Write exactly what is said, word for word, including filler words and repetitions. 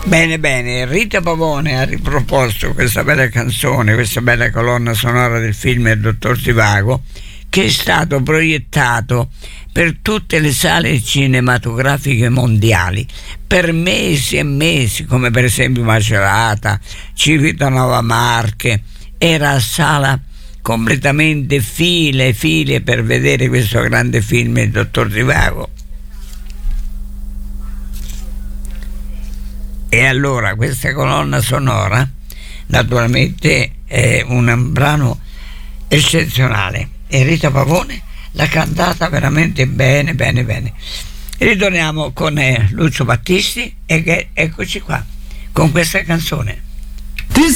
Bene, bene, Rita Pavone ha riproposto questa bella canzone, questa bella colonna sonora del film Il Dottor Zivago, che è stato proiettato per tutte le sale cinematografiche mondiali per mesi e mesi, come per esempio Macerata, Civitanova Marche. Era a sala completamente file, file per vedere questo grande film Il Dottor Zivago. E allora questa colonna sonora naturalmente è un brano eccezionale e Rita Pavone l'ha cantata veramente bene bene bene. Ritorniamo con eh, Lucio Battisti e che eccoci qua con questa canzone.